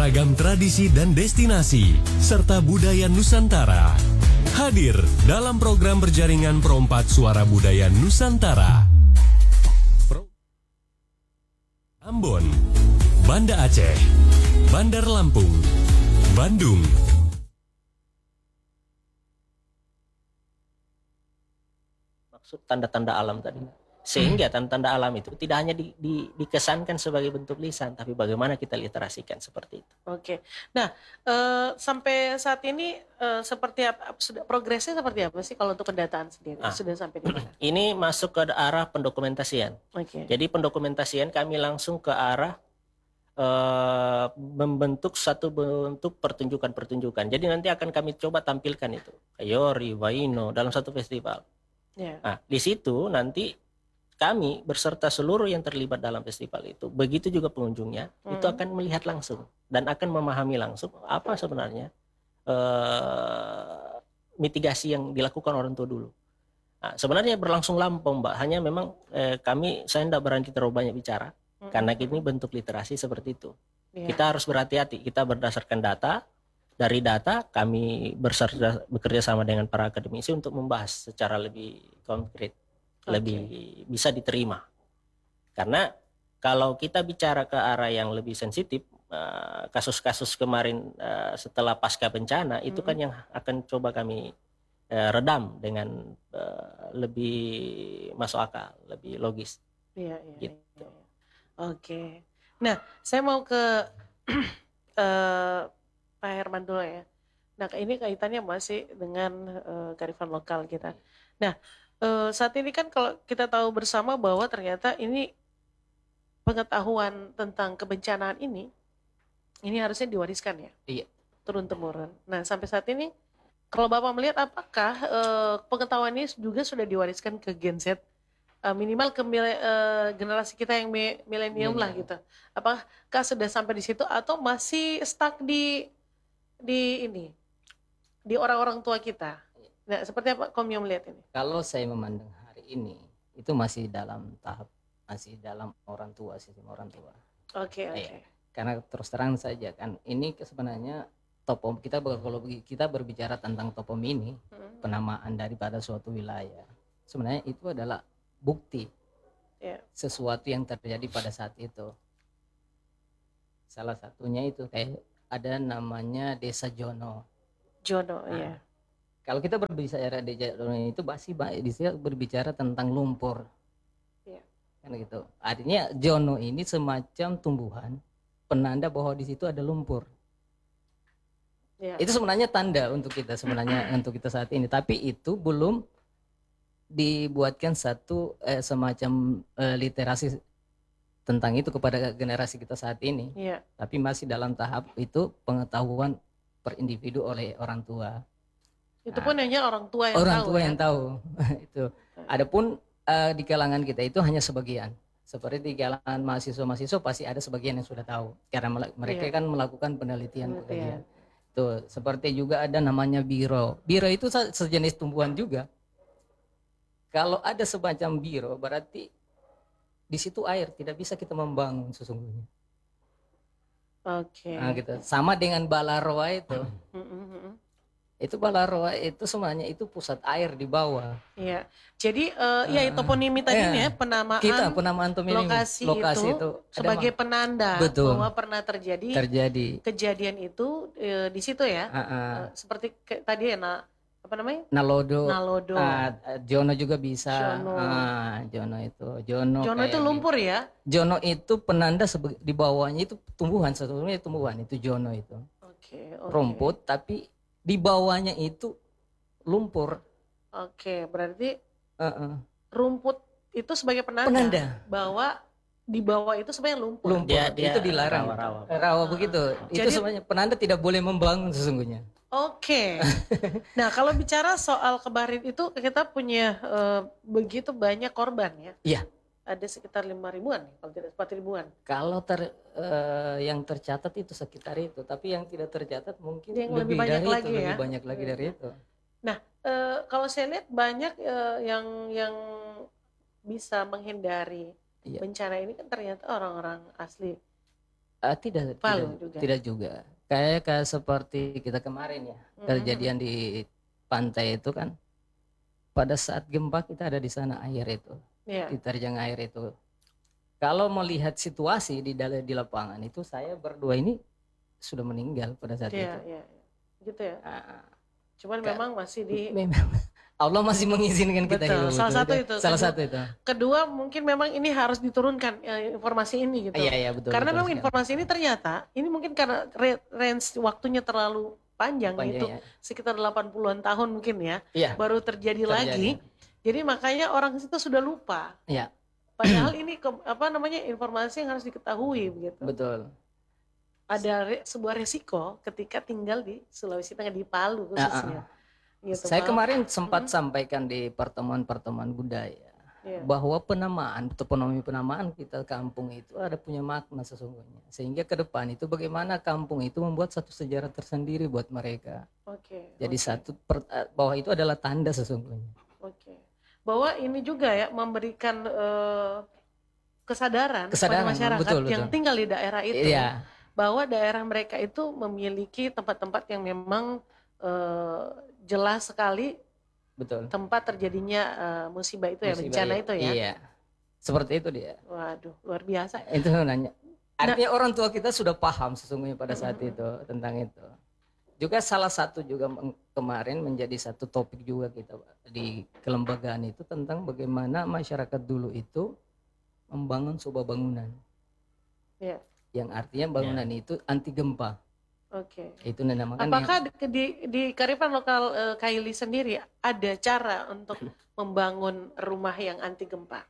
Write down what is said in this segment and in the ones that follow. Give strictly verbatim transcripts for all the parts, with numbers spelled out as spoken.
beragam tradisi dan destinasi, serta budaya Nusantara. Hadir dalam program berjaringan Perompak Suara Budaya Nusantara. Pro- Ambon, Banda Aceh, Bandar Lampung, Bandung. Maksud tanda-tanda alam tadi. Sehingga tanda-tanda alam itu tidak hanya di, di, dikesankan sebagai bentuk lisan, tapi bagaimana kita literasikan seperti itu. Oke. Nah, eh, sampai saat ini eh, seperti apa, sudah progresnya seperti apa sih kalau untuk pendataan sendiri? Ah. Sudah sampai di mana? Ini masuk ke arah pendokumentasian. Oke. Jadi pendokumentasian kami langsung ke arah eh, membentuk satu bentuk pertunjukan-pertunjukan. Jadi nanti akan kami coba tampilkan itu. Ayori, Waino dalam satu festival. Ya. Nah, di situ nanti kami berserta seluruh yang terlibat dalam festival itu, begitu juga pengunjungnya, Hmm. itu akan melihat langsung dan akan memahami langsung apa sebenarnya eh, mitigasi yang dilakukan orang tua dulu. Nah, sebenarnya berlangsung lampau, Mbak. Hanya memang eh, kami, saya tidak berani terlalu banyak bicara, Hmm. karena ini bentuk literasi seperti itu. Ya. Kita harus berhati-hati, kita berdasarkan data. Dari data kami berserta, bekerja sama dengan para akademisi untuk membahas secara lebih konkret, Oke. lebih bisa diterima. Karena kalau kita bicara ke arah yang lebih sensitif, eh, kasus-kasus kemarin eh, setelah pasca bencana itu Mm-mm. kan yang akan coba kami eh, redam dengan eh, lebih masuk akal, lebih logis. Iya, iya, Gitu. iya, iya. Oke. Nah, saya mau ke eh, Pak Herman dulu ya. Nah, ini kaitannya masih dengan eh, kearifan lokal kita. Nah, eh, saat ini kan kalau kita tahu bersama bahwa ternyata ini pengetahuan tentang kebencanaan ini, ini harusnya diwariskan ya? Iya. Turun-temurun. Nah, sampai saat ini, kalau Bapak melihat apakah eh, pengetahuan ini juga sudah diwariskan ke Gen Z? Eh, minimal ke mile- eh, generasi kita yang mi- milenium lah gitu. Apakah sudah sampai di situ atau masih stuck di di ini di orang-orang tua kita? Nah, seperti apa Komio melihat ini? Kalau saya memandang hari ini itu masih dalam tahap masih dalam orang tua, sistem orang tua. Oke, oke. Iya. Karena terus terang saja kan ini sebenarnya topom kita ber- kalau begi- kita berbicara tentang topom ini, Hmm. penamaan daripada suatu wilayah. Sebenarnya itu adalah bukti Ya. sesuatu yang terjadi pada saat itu. Salah satunya itu kayak ada namanya Desa Jono. Jono, Nah, ya. Kalau kita berbicara Desa Jono itu pasti ba- di sini berbicara tentang lumpur. Iya. Kan gitu. Artinya Jono ini semacam tumbuhan penanda bahwa di situ ada lumpur. Ya. Itu sebenarnya tanda untuk kita sebenarnya untuk kita saat ini, tapi itu belum dibuatkan satu eh, semacam eh, literasi tentang itu kepada generasi kita saat ini. Iya. Tapi masih dalam tahap itu pengetahuan per individu oleh orang tua. Itu pun hanya orang tua yang orang tahu. tua ya? yang tahu. Itu. Adapun eh, di kalangan kita itu hanya sebagian. Seperti di kalangan mahasiswa-mahasiswa pasti ada sebagian yang sudah tahu karena mela- mereka Iya. kan melakukan penelitian Penelitian. pekerjaan. Tuh, seperti juga ada namanya biro. Biro itu se- sejenis tumbuhan juga. Kalau ada semacam biro berarti di situ air tidak bisa kita membangun sesungguhnya. Oke. Nah, gitu. Sama dengan balaroa itu. Mm, mm, mm. Itu balaroa itu sebenarnya itu pusat air di bawah. Iya. Jadi eh, ya Ah, toponimi tadi iya. nih ya, penamaan Kita penamaan toponimi lokasi, lokasi itu, itu, ada sebagai ma- penanda Betul. bahwa pernah terjadi terjadi. kejadian itu eh, di situ ya. Ah, ah. Eh, seperti ke- tadi ya, na, apa namanya? Nalodo, Nalodo. ah, Jono juga bisa. Jono. Ah, Jono itu, Jono. Jono itu kayak lumpur ya? gitu. Jono itu penanda sebe- di bawahnya itu tumbuhan, sebetulnya tumbuhan itu Jono itu. Oke, oke. Rumput tapi di bawahnya itu lumpur. Oke, berarti Ah, ah. rumput itu sebagai penanda, Penanda. bahwa di bawah itu sebenarnya lumpur. Lumpur Dia- dia itu dilarang. rawa-rawa. Rawa begitu. Itu Jadi- sebenarnya penanda tidak boleh membangun sesungguhnya. Oke. Nah, kalau bicara soal kemarin itu kita punya eh, begitu banyak korban ya. Iya. Ada sekitar lima ribuan, kalau tidak empat ribuan. Kalau ter, eh, yang tercatat itu sekitar itu, tapi yang tidak tercatat mungkin Yang lebih, lebih banyak dari lagi itu, ya. lebih banyak lagi dari itu. Eh, kalau saya lihat banyak eh, yang yang bisa menghindari Iya. bencana ini kan ternyata orang-orang asli Ah, tidak, Palu tidak, juga. tidak juga. Kayak kayak seperti kita kemarin ya, Mhm. kejadian di pantai itu kan, pada saat gempa kita ada di sana air itu, Iya. diterjang air itu. Kalau melihat situasi di dalam di lapangan itu, saya berdua ini sudah meninggal pada saat Iya, itu. iya. Gitu ya. Ah, Cuman Ka- memang masih di memang Allah masih mengizinkan kita Betul, hidup. salah satu Betul. itu. Salah Kedua- satu itu. kedua mungkin memang ini harus diturunkan eh, informasi ini gitu. Iya, iya, betul. Karena betul memang sekali. informasi ini ternyata ini mungkin karena re- range waktunya terlalu panjang, Panjang itu ya. sekitar delapan puluhan tahun mungkin ya, Iya, baru terjadi, terjadi. lagi. Jadi makanya orang itu sudah lupa. Iya, Padahal ini ke- apa namanya informasi yang harus diketahui begitu. betul. Ada re- sebuah resiko ketika tinggal di Sulawesi Tengah, di Palu Ah, ah, khususnya. Gitu, Saya Pak. kemarin sempat Mm-mm. sampaikan di pertemuan-pertemuan budaya Iya. bahwa penamaan, toponomi penamaan kita kampung itu ada punya makna sesungguhnya. Sehingga ke depan itu bagaimana kampung itu membuat satu sejarah tersendiri buat mereka. Oke. Jadi oke. satu per- bahwa itu adalah tanda sesungguhnya. Oke. Bahwa ini juga ya memberikan eh, kesadaran, Kesadaran, kepada masyarakat betul, yang betul. tinggal di daerah itu, Iya, bahwa daerah mereka itu memiliki tempat-tempat yang memang eh, jelas sekali betul. tempat terjadinya eh, musibah itu ya, Musibah, bencana iya. itu ya. Iya. Seperti itu dia. Waduh, luar biasa. Itu nanya. Artinya orang tua kita sudah paham sesungguhnya pada saat Mm-mm. itu tentang itu. Juga salah satu juga meng- kemarin menjadi satu topik juga kita di kelembagaan itu tentang bagaimana masyarakat dulu itu membangun sebuah bangunan. Iya. Yang artinya bangunan itu anti gempa. Oke. Itu dinamakan yang- Apakah di, di, di kearifan lokal eh, Kaili sendiri ada cara untuk membangun rumah yang anti gempa?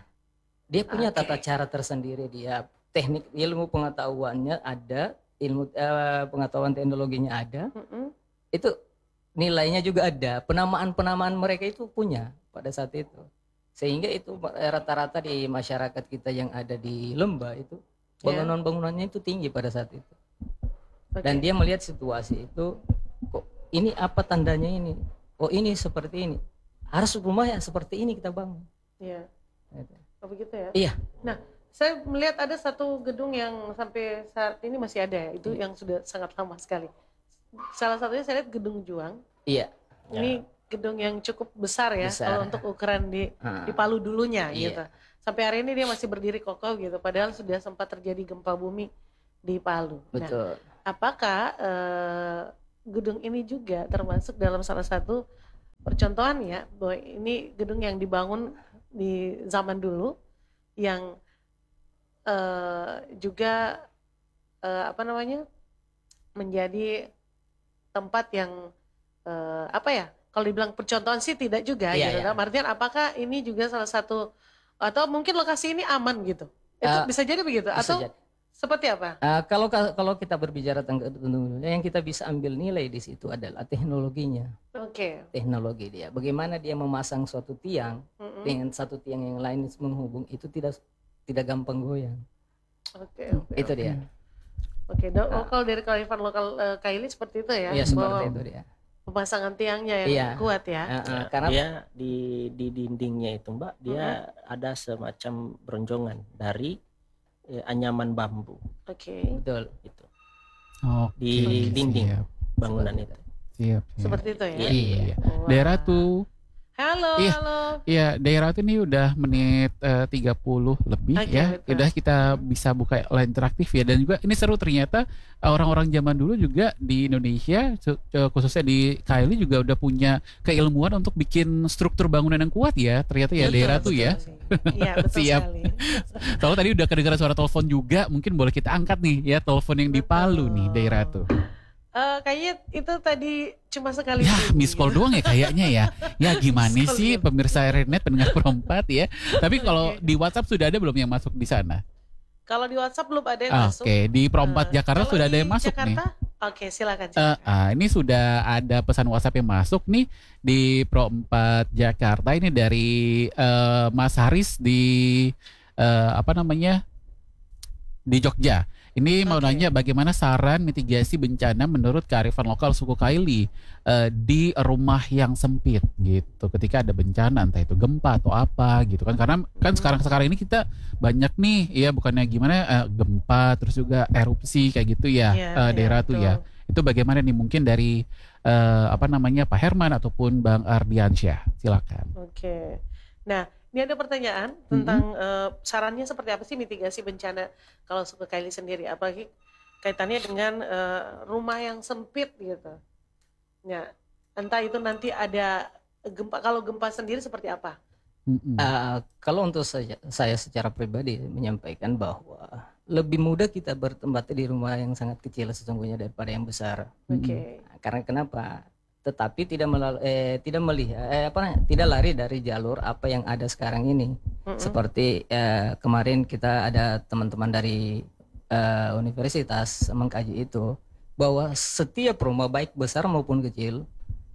dia punya Oke. tata cara tersendiri, dia teknik ilmu pengetahuannya ada, ilmu eh, pengetahuan teknologinya ada. Mm-mm. Itu nilainya juga ada, penamaan-penamaan mereka itu punya pada saat itu, sehingga itu rata-rata di masyarakat kita yang ada di lembah itu Ya. bangunan-bangunannya itu tinggi pada saat itu. Oke. Dan dia melihat situasi itu, kok ini apa tandanya ini, oh ini seperti ini, harus rumah ya seperti ini kita bangun. Iya. Gitu. Oh begitu ya? Iya. Nah, saya melihat ada satu gedung yang sampai saat ini masih ada ya, itu yang sudah sangat lama sekali. Salah satunya saya lihat Gedung Juang. Iya. Ini gedung yang cukup besar ya, Besar. kalau untuk ukuran di Ah, di Palu dulunya Iya. gitu. Sampai hari ini dia masih berdiri kokoh gitu, padahal sudah sempat terjadi gempa bumi di Palu. Nah, betul. apakah eh, gedung ini juga termasuk dalam salah satu percontohan ya, bahwa ini gedung yang dibangun di zaman dulu yang eh, juga eh, apa namanya menjadi tempat yang eh, apa ya, kalau dibilang percontohan sih tidak juga Iya, gitu. iya. Dalam artian apakah ini juga salah satu, atau mungkin lokasi ini aman gitu, itu Eh, bisa jadi begitu, Bisa atau jadi. seperti apa? Ah, kalau kalau kita berbicara tentang gedung, yang kita bisa ambil nilai di situ adalah teknologinya, Oke. teknologi dia. Bagaimana dia memasang suatu tiang Mm-mm. dengan satu tiang yang lain menghubung itu tidak tidak gampang goyang. Oke, oke, Itu oke. dia. Oke, do- Ah. oh, kalau dari kearifan lokal eh, Kaili seperti itu ya, Iya seperti bahwa itu dia. pemasangan tiangnya yang Iya. kuat ya. Ah, ah, Ya, karena dia di di dindingnya itu Mbak, dia ada semacam bronjongan dari eh, anyaman bambu Oke, betul. itu Oke, di dinding siap, bangunan Seperti itu. siap, siap. seperti itu ya. Iya. Iya. Wah. Daerah tuh, Halo, Iya. halo. iya daerah tuh ini udah menit eh, tiga puluh lebih Oke, ya. betul. Udah kita bisa buka line interaktif ya, dan juga ini seru ternyata eh, orang-orang zaman dulu juga di Indonesia su- eh, khususnya di Kaili juga udah punya keilmuan untuk bikin struktur bangunan yang kuat ya. Ternyata ya Betul, daerah tuh betul ya. sih. Iya, betul Siap. sekali. Soalnya tadi udah kedengaran suara telepon juga, mungkin boleh kita angkat nih ya, telepon yang di Betul. Palu nih daerah tuh. Eh, kayaknya itu tadi cuma sekali. Ya, bunyi, miss call gitu. doang ya kayaknya ya. Ya gimana Miss call sih doang. pemirsa Renet pendengar perempat ya. Tapi kalau Oke. di WhatsApp sudah ada belum yang masuk di sana? Kalau di WhatsApp belum ada yang Ah, masuk. Oke, di Perempat Eh, Jakarta kalau sudah ada di yang masuk nih. Jakarta? Oke, silakan. Eh, silakan. ah, ini sudah ada pesan WhatsApp yang masuk nih di Perempat Jakarta ini dari eh, Mas Haris di eh, apa namanya? Di Jogja. Ini mau Oke. nanya bagaimana saran mitigasi bencana menurut kearifan lokal suku Kaili eh, di rumah yang sempit gitu ketika ada bencana entah itu gempa atau apa gitu kan, karena kan Hmm. sekarang-sekarang ini kita banyak nih ya bukannya gimana eh, gempa terus juga erupsi kayak gitu ya Iya, eh, iya, daerah tuh ya. betul. Itu bagaimana nih mungkin dari eh, apa namanya Pak Herman ataupun Bang Ardiansyah, silakan. Oke. Nah, ini ada pertanyaan tentang eh, sarannya seperti apa sih mitigasi bencana kalau suku Kaili sendiri, apalagi kaitannya dengan eh, rumah yang sempit gitu. Ya, entah itu nanti ada gempa, kalau gempa sendiri seperti apa? Mm-mm. Ah, kalau untuk saya, saya secara pribadi menyampaikan bahwa lebih mudah kita bertempat di rumah yang sangat kecil sesungguhnya daripada yang besar. Oke. Nah, karena kenapa? Tetapi tidak melalui, eh, tidak melihat eh, apa tidak lari dari jalur apa yang ada sekarang ini. Mm-mm. Seperti eh, kemarin kita ada teman-teman dari eh, universitas mengkaji itu bahwa setiap rumah baik besar maupun kecil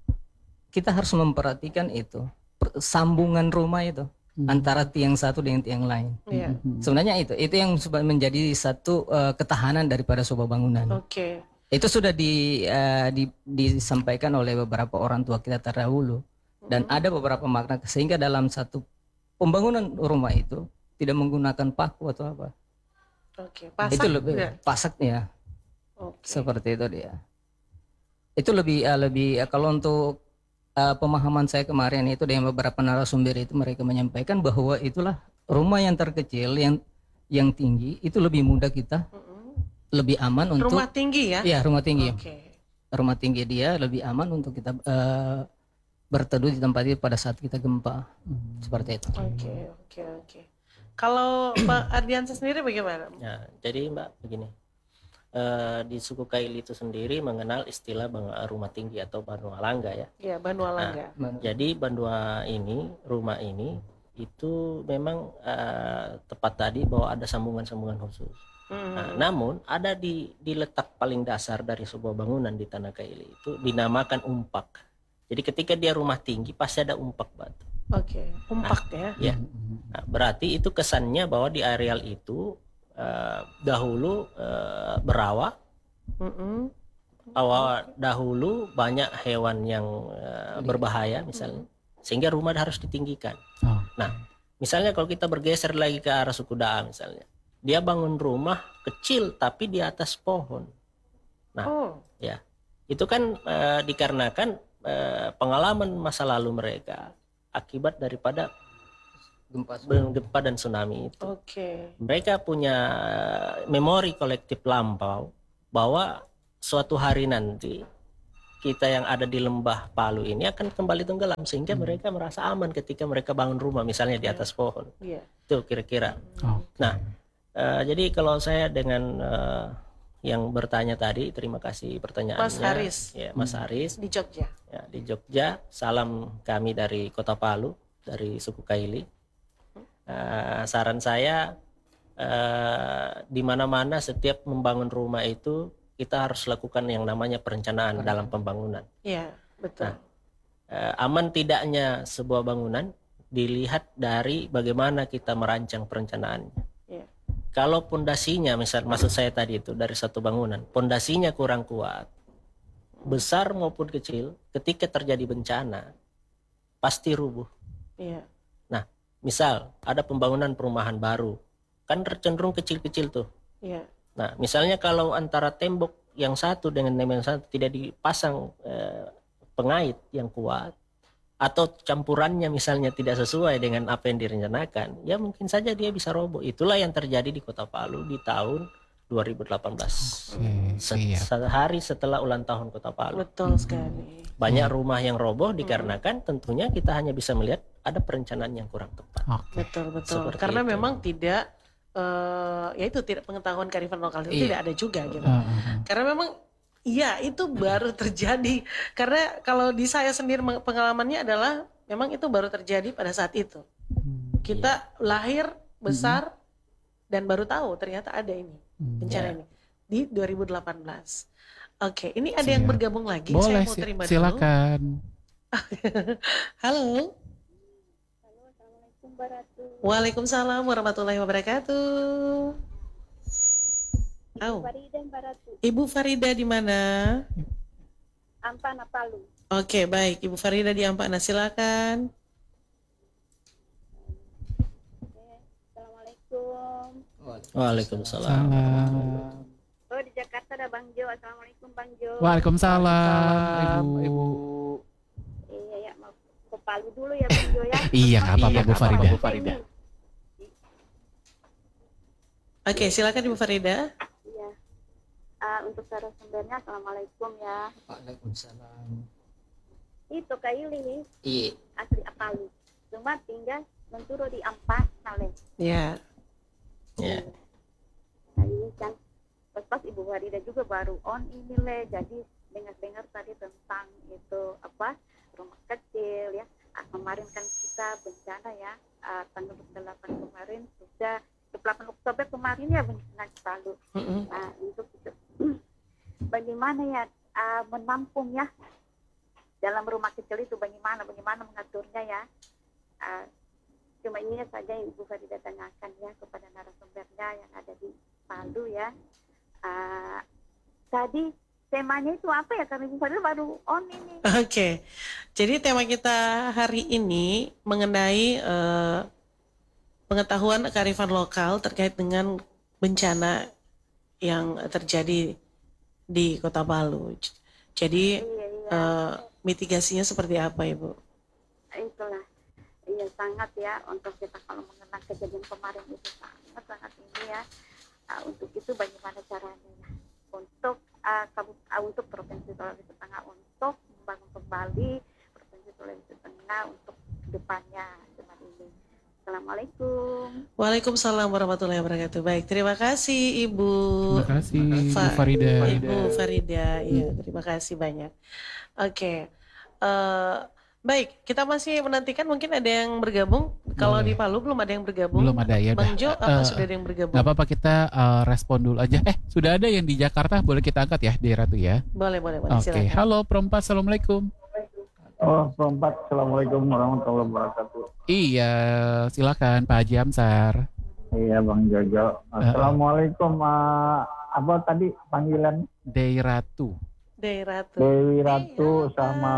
kita harus memperhatikan itu per- sambungan rumah itu antara tiang satu dengan tiang lain. Iya. Mm-mm. Sebenarnya itu itu yang sudah menjadi satu eh, ketahanan daripada sebuah bangunan. Oke. Itu sudah di, eh, di- disampaikan oleh beberapa orang tua kita terdahulu dan Mm-mm. ada beberapa makna sehingga dalam satu pembangunan rumah itu tidak menggunakan paku atau apa. Oke. Pasak itu lebih tidak? pasaknya Oke. seperti itu dia. Itu lebih eh, lebih eh, kalau untuk eh, pemahaman saya kemarin itu dengan beberapa narasumber itu mereka menyampaikan bahwa itulah rumah yang terkecil yang yang tinggi itu lebih mudah kita Mm-mm. lebih aman untuk Rumah tinggi ya? ya rumah tinggi. Oke. Rumah tinggi dia lebih aman untuk kita eh, berteduh di tempat itu pada saat kita gempa seperti itu. Oke, oke, oke. Kalau Pak Ardiansyah sendiri bagaimana? Ya, jadi Mbak begini, Eh, di suku Kaili itu sendiri mengenal istilah bang- rumah tinggi atau Banua Langga ya. Ya, Banua Langga. Jadi Bandua ini, rumah ini itu memang eh, tepat tadi bahwa ada sambungan-sambungan khusus. Mm. Nah, namun ada di di letak paling dasar dari sebuah bangunan di Tanah Kaili itu dinamakan umpak. Jadi ketika dia rumah tinggi pasti ada umpak batu. Oke, umpak ya. Ya. Nah, berarti itu kesannya bahwa di areal itu eh, dahulu eh, berawa, Mm-mm. awal dahulu banyak hewan yang eh, berbahaya misalnya, sehingga rumah harus ditinggikan. Oh. Nah, misalnya kalau kita bergeser lagi ke arah suku Daa misalnya, dia bangun rumah kecil tapi di atas pohon. Nah, Oh, ya itu kan eh, dikarenakan eh, pengalaman masa lalu mereka akibat daripada Gempa gempa dan tsunami itu. oke. Mereka punya memori kolektif lampau bahwa suatu hari nanti kita yang ada di lembah Palu ini akan kembali tenggelam, sehingga mereka merasa aman ketika mereka bangun rumah misalnya di atas pohon. Iya. Itu kira-kira. Oh. Nah, eh, jadi kalau saya dengan eh, yang bertanya tadi, terima kasih pertanyaannya. Mas Haris. Ya, Mas Haris. Di Jogja. Ya, di Jogja. Salam kami dari Kota Palu, dari suku Kaili. Eh, saran saya, eh, di mana-mana setiap membangun rumah itu kita harus lakukan yang namanya perencanaan dalam pembangunan. Iya, betul. Nah, eh, aman tidaknya sebuah bangunan dilihat dari bagaimana kita merancang perencanaannya. Iya. Kalau pondasinya, misal maksud saya tadi itu dari satu bangunan, pondasinya kurang kuat, besar maupun kecil, ketika terjadi bencana pasti rubuh. Iya. Nah, misal ada pembangunan perumahan baru, kan cenderung kecil-kecil tuh. Iya. Nah, misalnya kalau antara tembok yang satu dengan tembok yang satu tidak dipasang eh, pengait yang kuat, atau campurannya misalnya tidak sesuai dengan apa yang direncanakan, ya mungkin saja dia bisa roboh. Itulah yang terjadi di Kota Palu di tahun dua ribu delapan belas. Oke, Se- siap. Sehari setelah ulang tahun Kota Palu. Betul sekali. Banyak rumah yang roboh dikarenakan tentunya kita hanya bisa melihat ada perencanaan yang kurang tepat. Oke. Betul, betul. Seperti Karena itu. memang tidak eh ya itu tidak pengetahuan kearifan lokal itu Iya. tidak ada juga gitu. Ah, ah, ah. Karena memang iya itu baru terjadi. Karena kalau di saya sendiri meng- pengalamannya adalah memang itu baru terjadi pada saat itu. Kita lahir besar dan baru tahu ternyata ada ini bencana Ya. ini di dua ribu delapan belas. Oke, ini ada yang Siap. bergabung lagi. Boleh, saya mau si- terima dulu. silakan. Halo. Waalaikumsalam warahmatullahi wabarakatuh. Au. Farida Mbak Ratu, Ibu Farida di mana? Ampana Palu. Oke, baik. Ibu Farida di Ampana, silakan. Oke, Assalamualaikum. Waalaikumsalam. Salam. Oh di Jakarta ada Bang Jo. Assalamualaikum Bang Jo. Waalaikumsalam, Ibu. Iya ya, mau ke Palu dulu ya Bang Jo ya. Iya, nggak apa-apa, Bu Farida. Farida. Oke, silakan Ibu Farida. Iya. Ah, untuk narasumbernya Assalamualaikum ya. Waalaikumsalam. Itu Kaili Iya. asli Palu. Cuma tinggal menturo di Ampas Nale. Ya. Ya. Nah ini kan pas-pas Ibu Farida juga baru on ini le, jadi dengar-dengar tadi tentang itu apa rumah kecil ya. Ah, kemarin kan kita bencana ya, ah, tanggal dua puluh delapan kemarin sudah dua puluh delapan Oktober kemarin ya bencana di Palu. Mm-mm. Nah untuk itu bagaimana ya ah, menampung ya dalam rumah kecil itu bagaimana bagaimana mengaturnya ya. Ah, cuma ini saja yang Ibu Farida tanyakan ya kepada narasumbernya yang ada di Palu ya. Uh, tadi temanya itu apa ya, karena Ibu Farida baru on ini. Oke, jadi tema kita hari ini mengenai eh, pengetahuan kearifan lokal terkait dengan bencana yang terjadi di Kota Palu. Jadi Iya, iya. eh, mitigasinya seperti apa, Ibu? Itulah. Iya sangat ya untuk kita kalau mengenang kejadian kemarin itu sangat sangat ini ya. Uh, untuk itu bagaimana caranya ya? Untuk uh, kabu- uh, untuk Provinsi Sulawesi Tengah untuk membangun kembali Provinsi Sulawesi Tengah untuk depannya cuma ini. Assalamualaikum. Waalaikumsalam warahmatullahi wabarakatuh. Baik, terima kasih Ibu. Terima kasih, Bu Fa- Farida. Ibu Farida, iya terima kasih banyak. Oke, Eh, baik kita masih menantikan mungkin ada yang bergabung. Kalau Boleh. di Palu belum ada yang bergabung. Belum ada ya. Bang udah. Jo, apa Eh, sudah ada yang bergabung? Nggak apa-apa, kita eh, respon dulu aja. Eh, sudah ada yang di Jakarta, boleh kita angkat ya, di Ratu ya. Boleh, boleh, boleh. Oke, Silakan. halo Perempat, Assalamualaikum. Oh, perempat. Assalamualaikum warahmatullahi wabarakatuh. Iya, silakan Pak Haji Amsar. Iya, Bang Jojo. Assalamualaikum. uh, apa tadi panggilan? Dei Ratu. Daerah tuh. Dewi Ratu sama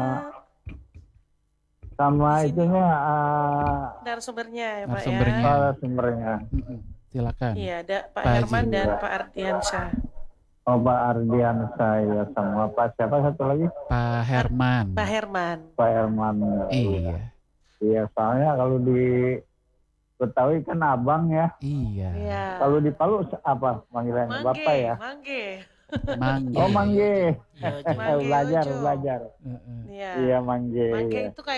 sama Di sini. itunya uh, Narasumbernya ya Pak Narasumbernya. ya. sumbernya. Mm-mm, Silakan. Iya, ada Pak Pak Herman Haji. dan Pak Ardiansyah. Oh, Pak Ardian saya sama Pak siapa satu lagi? Pak Herman. Pak Herman. Pak Herman. Iya, Iya, soalnya kalau di Betawi kan abang ya. iya. Iya. Kalau di Palu apa panggilannya? Mangge, Bapak ya? Mangge. Mangge. Oh, Mangge. Iya, Jo. Mangge belajar, Ojo. belajar. Heeh. Iya. Iya, Mangge. Mangge Iya. itu kayak